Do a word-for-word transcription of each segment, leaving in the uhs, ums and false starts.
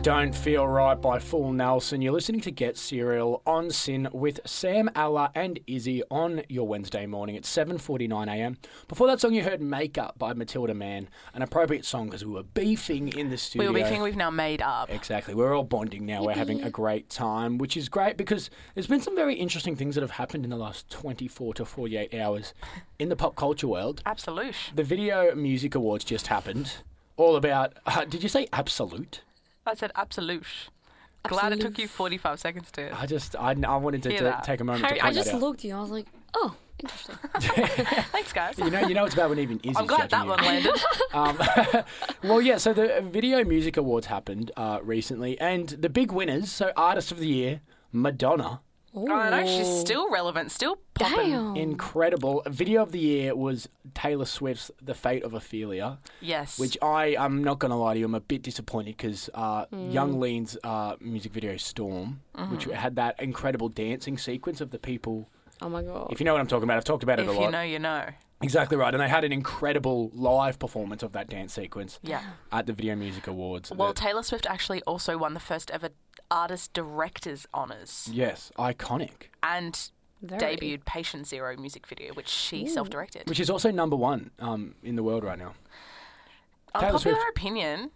Don't Feel Right by Full Nelson. You're listening to Get Serial on Sin with Sam, Ella and Izzy on your Wednesday morning at seven forty-nine a m. Before that song you heard Makeup by Matilda Mann, an appropriate song because we were beefing in the studio. We were beefing, we've now made up. Exactly. We're all bonding now. Yippee. We're having a great time, which is great because there's been some very interesting things that have happened in the last twenty-four to forty-eight hours in the pop culture world. Absolute. The Video Music Awards just happened. All about, uh, did you say absolute? I said absolute. Glad it took you forty-five seconds to. I just, I, I wanted to, to take a moment Harry, to point I just that out. looked at you. I was like, oh, interesting. Thanks, guys. You know, you know it's about when even Izzy's I'm glad that judging one you. landed. um, well, yeah. So the Video Music Awards happened uh, recently, and the big winners. So Artist of the Year, Madonna. Ooh. I know, she's still relevant, still popping. Damn. Incredible. Video of the Year was Taylor Swift's The Fate of Ophelia. Yes. Which I, I'm not going to lie to you, I'm a bit disappointed because uh, Mm. Young Lean's uh, music video Storm, Mm-hmm. which had that incredible dancing sequence of the people. Oh my god. If you know what I'm talking about, I've talked about it if a lot. you know, you know. Exactly right. And they had an incredible live performance of that dance sequence Yeah. at the Video Music Awards. Well, That- Taylor Swift actually also won the first ever Artist Director's Honours yes, iconic. and Very. debuted Patient Zero music video, which she self-directed. Which is also number one um, in the world right now. Taylor Unpopular Swift. opinion,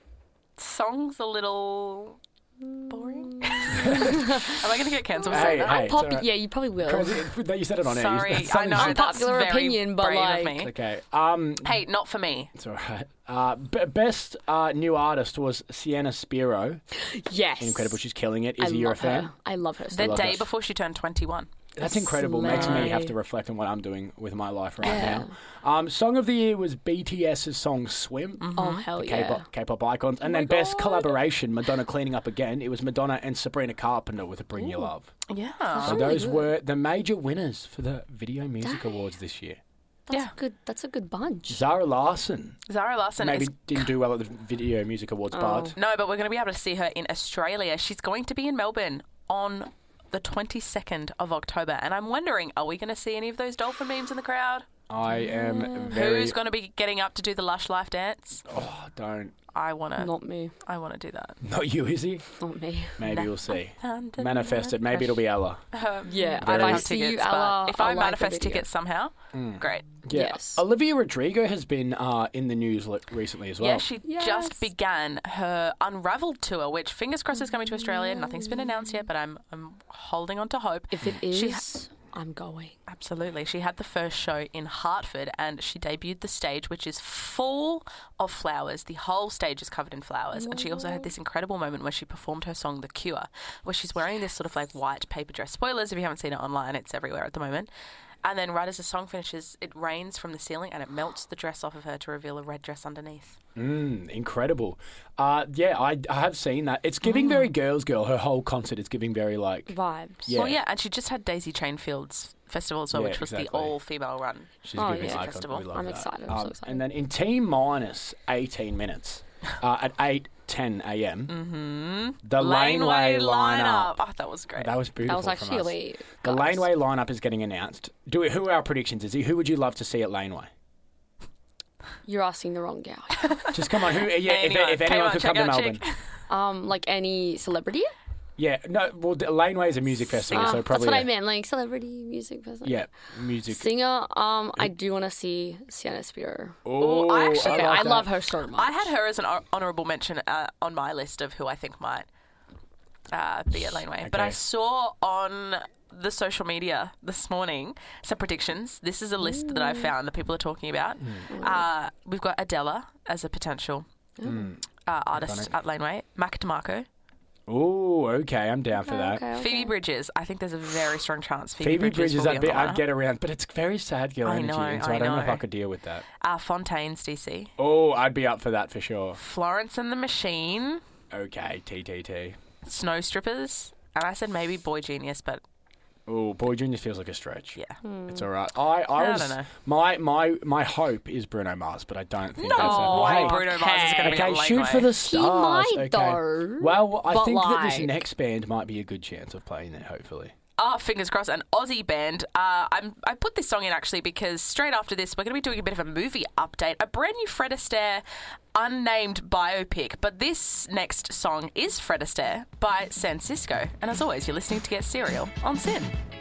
song's a little boring. Am I going to get cancelled for Hey, saying that? hey. Pop- it's all right. yeah, you probably will. Crazy that you said it on air. Sorry, That's I something know you- that's Unpopular very opinion, but brave like- of me. Okay. Um, Hey, not for me. it's all right. Uh, b- best uh, new artist was Sienna Spiro. Yes. Incredible. She's killing it. I Izzy, you're a love fan? her. I love her. The So love day this. before she turned twenty-one. That's incredible. Makes me have Slay. to reflect on what I'm doing with my life right Yeah. now. Um, song of the year was BTS's song Swim. Oh hell The yeah. K-pop, K-pop icons. And my then best God. collaboration, Madonna cleaning up again. It was Madonna and Sabrina Carpenter with Bring Your Love. Yeah. So really those good. were the major winners for the Video Music Dang. Awards this year. That's Yeah. a good. That's a good bunch. Zara Larson Zara Larson maybe is... didn't do well at the Video Music Awards, Oh. but No, but we're going to be able to see her in Australia. She's going to be in Melbourne on the twenty-second of October. And I'm wondering, are we going to see any of those dolphin memes in the crowd? I am very... Who's going to be getting up to do the Lush Life dance? Oh, don't. I want to. Not me. I want to do that. Not you, is he? Not me. Maybe you'll see. Manifest Manifest it. Maybe it'll be Ella. Yeah, I Very- don't have I see you, tickets, Ella, but if I I like the manifest video. tickets somehow, Mm. great. Yeah. Yes. Olivia Rodrigo has been uh, in the news li- recently as well. Yeah, she Yes. just began her Unraveled tour, which fingers crossed is coming to Australia. Nothing's been announced yet, but I'm I'm holding on to hope. If it is, She ha- I'm going. Absolutely. She had the first show in Hartford and she debuted the stage, which is full of flowers. The whole stage is covered in flowers. And she also had this incredible moment where she performed her song, The Cure, where she's wearing this sort of like white paper dress. Spoilers, if you haven't seen it online, it's everywhere at the moment. And then right as the song finishes, it rains from the ceiling and it melts the dress off of her to reveal a red dress underneath. Mm, incredible. Uh, yeah, I, I have seen that. It's giving very girls' girl. Her whole concert is giving very like... Vibes. Yeah. Well, yeah, and she just had Daisy Chainfield's festival as well, Yeah, which was exactly. the all-female run. She's Oh, giving yeah. icon. Festival. We love I'm that. excited, I'm so excited. And then in T minus eighteen minutes, uh, at eight ten a m, Mm-hmm. the Laneway lineup. Oh, that was great. That was beautiful. That was from actually us. elite. The guys. Laneway lineup is getting announced. Do we, who are our predictions? Is he? Who would you love to see at Laneway? You're asking the wrong gal. Just come on. Who? Yeah, if, Anyone. if anyone Come on, could check come to out Melbourne. Chick. um, like any celebrity? Yeah. No. Well, the Laneway is a music festival, Uh, so that's probably. what I yeah. meant. Like celebrity music festival. Yeah, music. Singer. Um, I do want to see Sienna Spiro. Oh, I actually- Okay, love I that. love her so much. I had her as an hon- honourable mention uh, on my list of who I think might uh, be at Laneway. But I Okay. saw on the social media this morning some predictions. This is a list that I found that people are talking about. Hmm. Uh, we've got Adela as a potential uh, artist Iconic. at Laneway. Mac DeMarco. Oh, okay. I'm down for that. Okay, okay. Phoebe Bridges. I think there's a very strong chance Phoebe, Phoebe Bridges, Bridges, will I'd, be be, on the I'd lineup. get around, but it's very sad girl I energy, know, and so I, I don't know if know. I could deal with that. Uh, Fontaine's D C. Oh, I'd be up for that for sure. Florence and the Machine. Okay, T T T. Snow Strippers. And I said maybe Boy Genius, but Oh, Boy Junior feels like a stretch. yeah. It's all right. I, I, I was, don't know. My, my, my hope is Bruno Mars, but I don't think No that's a way hey, Bruno Mars is going to be Okay, at shoot for the Laneway. stars. might, okay. though. Well, I But think that this like- next band might be a good chance of playing there, hopefully. are, fingers crossed, an Aussie band. Uh, I'm, I put this song in actually because straight after this, we're going to be doing a bit of a movie update, a brand new Fred Astaire unnamed biopic. But this next song is Fred Astaire by San Cisco. And as always, you're listening to Get Serial on Sin.